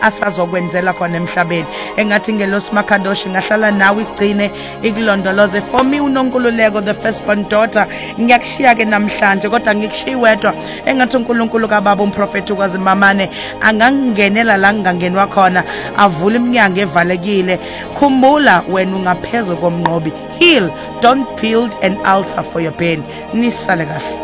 asazokwenzela khona emhlabeni. Engathi ngelosi Makadoshi ngahlala nawe igcine ikulondoloze. For me uNonkululeko, the firstborn daughter, ngiyakushiya ke namhlanje kodwa ngikushiya wedwa. Engathi uNkulunkulu kaBaba umprofeti ukwazimamane angangenela la ngangenwa khona, avula iminyango evalekile. Khumbula wena ungaphezulu komnqobi. Heal, don't build an altar for your pain. Nisale kahle.